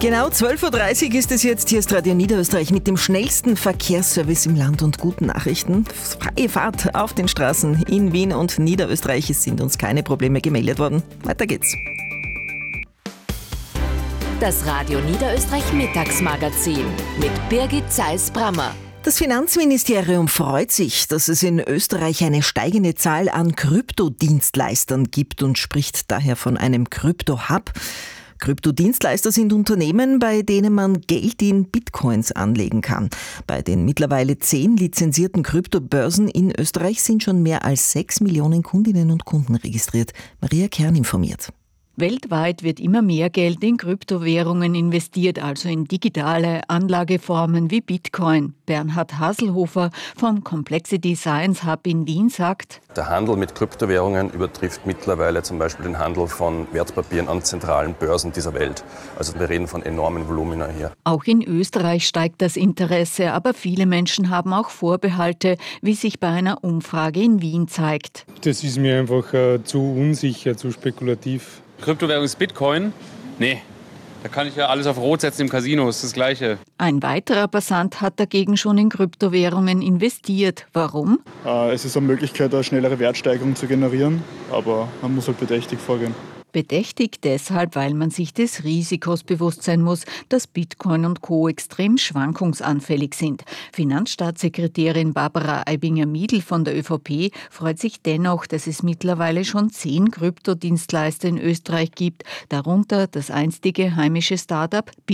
Genau 12.30 Uhr ist es jetzt. Hier ist Radio Niederösterreich mit dem schnellsten Verkehrsservice im Land und guten Nachrichten. Freie Fahrt auf den Straßen in Wien und Niederösterreich. Es sind uns keine Probleme gemeldet worden. Weiter geht's. Das Radio Niederösterreich Mittagsmagazin mit Birgit Zeiss-Brammer. Das Finanzministerium freut sich, dass es in Österreich eine steigende Zahl an Kryptodienstleistern gibt und spricht daher von einem Krypto-Hub. Kryptodienstleister sind Unternehmen, bei denen man Geld in Bitcoins anlegen kann. Bei den mittlerweile 10 lizenzierten Kryptobörsen in Österreich sind schon mehr als 6 Millionen Kundinnen und Kunden registriert. Maria Kern informiert. Weltweit wird immer mehr Geld in Kryptowährungen investiert, also in digitale Anlageformen wie Bitcoin. Bernhard Haselhofer vom Complexity Science Hub in Wien sagt: Der Handel mit Kryptowährungen übertrifft mittlerweile zum Beispiel den Handel von Wertpapieren an zentralen Börsen dieser Welt. Also wir reden von enormen Volumina hier. Auch in Österreich steigt das Interesse, aber viele Menschen haben auch Vorbehalte, wie sich bei einer Umfrage in Wien zeigt. Das ist mir einfach zu unsicher, zu spekulativ. Kryptowährung ist Bitcoin? Nee, da kann ich ja alles auf Rot setzen im Casino, ist das Gleiche. Ein weiterer Passant hat dagegen schon in Kryptowährungen investiert. Warum? Es ist eine Möglichkeit, eine schnellere Wertsteigerung zu generieren, aber man muss halt bedächtig vorgehen. Bedächtig deshalb, weil man sich des Risikos bewusst sein muss, dass Bitcoin und Co. extrem schwankungsanfällig sind. Finanzstaatssekretärin Barbara Aibinger-Miedl von der ÖVP freut sich dennoch, dass es mittlerweile schon 10 Kryptodienstleister in Österreich gibt, darunter das einstige heimische Start-up